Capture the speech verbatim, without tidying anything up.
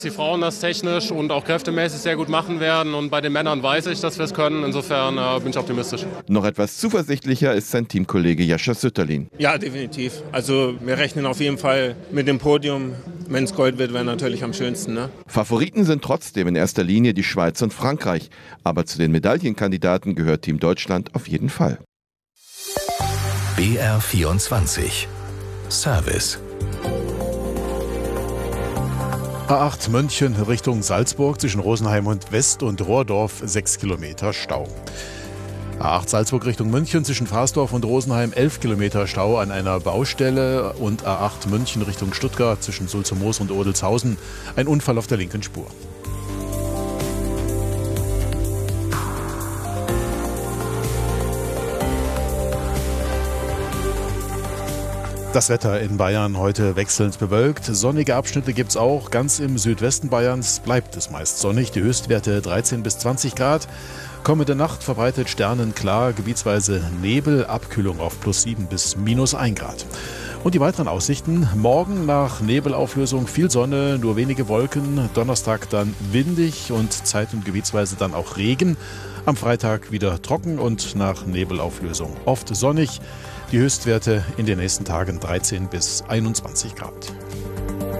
Die Frauen das technisch und auch kräftemäßig sehr gut machen werden und bei den Männern weiß ich, dass wir es können. Insofern äh, bin ich optimistisch. Noch etwas zuversichtlicher ist sein Teamkollege Jascha Sütterlin. Ja, definitiv. Also wir rechnen auf jeden Fall mit dem Podium. Wenn es Gold wird, wäre natürlich am schönsten. Ne? Favoriten sind trotzdem in erster Linie die Schweiz und Frankreich. Aber zu den Medaillenkandidaten gehört Team Deutschland auf jeden Fall. B R vierundzwanzig Service. A acht München Richtung Salzburg zwischen Rosenheim und West und Rohrdorf sechs Kilometer Stau. A acht Salzburg Richtung München zwischen Fraßdorf und Rosenheim elf Kilometer Stau an einer Baustelle und A acht München Richtung Stuttgart zwischen Sulzermoos und Odelshausen ein Unfall auf der linken Spur. Das Wetter in Bayern heute wechselnd bewölkt. Sonnige Abschnitte gibt es auch. Ganz im Südwesten Bayerns bleibt es meist sonnig. Die Höchstwerte dreizehn bis zwanzig Grad. Kommende Nacht verbreitet sternenklar, gebietsweise Nebel, Abkühlung auf plus sieben bis minus ein Grad. Und die weiteren Aussichten: Morgen nach Nebelauflösung viel Sonne, nur wenige Wolken. Donnerstag dann windig und zeit- und gebietsweise dann auch Regen. Am Freitag wieder trocken und nach Nebelauflösung oft sonnig. Die Höchstwerte in den nächsten Tagen dreizehn bis einundzwanzig Grad.